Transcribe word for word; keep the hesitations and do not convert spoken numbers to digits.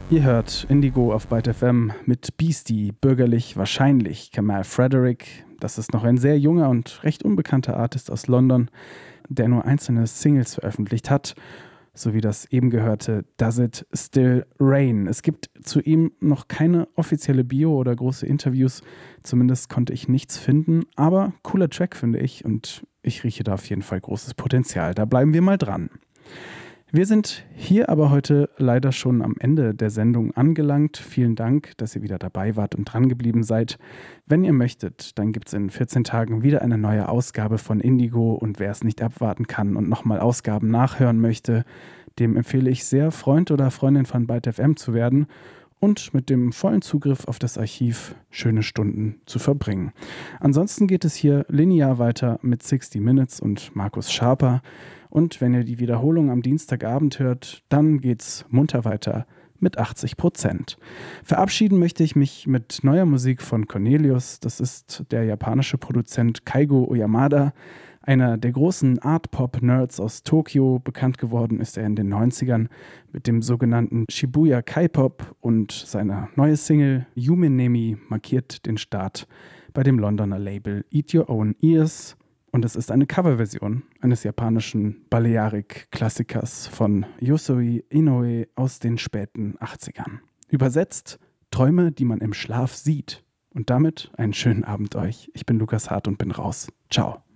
Ihr hört Indigo auf Byte F M mit Beastie, bürgerlich wahrscheinlich Kamal Frederick. Das ist noch ein sehr junger und recht unbekannter Artist aus London, der nur einzelne Singles veröffentlicht hat, sowie das eben gehörte Does It Still Rain. Es gibt zu ihm noch keine offizielle Bio oder große Interviews, zumindest konnte ich nichts finden, aber cooler Track finde ich und ich rieche da auf jeden Fall großes Potenzial. Da bleiben wir mal dran. Wir sind hier aber heute leider schon am Ende der Sendung angelangt. Vielen Dank, dass ihr wieder dabei wart und dran geblieben seid. Wenn ihr möchtet, dann gibt es in vierzehn Tagen wieder eine neue Ausgabe von Indigo und wer es nicht abwarten kann und nochmal Ausgaben nachhören möchte, dem empfehle ich sehr, Freund oder Freundin von Byte F M zu werden und mit dem vollen Zugriff auf das Archiv schöne Stunden zu verbringen. Ansonsten geht es hier linear weiter mit sixty Minutes und Markus Schaper. Und wenn ihr die Wiederholung am Dienstagabend hört, dann geht's munter weiter mit achtzig Prozent. Verabschieden möchte ich mich mit neuer Musik von Cornelius. Das ist der japanische Produzent Kaigo Oyamada, einer der großen Art-Pop-Nerds aus Tokio. Bekannt geworden ist er in den neunzigern mit dem sogenannten Shibuya K-Pop und seine neue Single Yume Nemi markiert den Start bei dem Londoner Label Eat Your Own Ears. Und es ist eine Coverversion eines japanischen Balearic-Klassikers von Yosoi Inoue aus den späten achtzigern. Übersetzt Träume, die man im Schlaf sieht. Und damit einen schönen Abend euch. Ich bin Lukas Hart und bin raus. Ciao.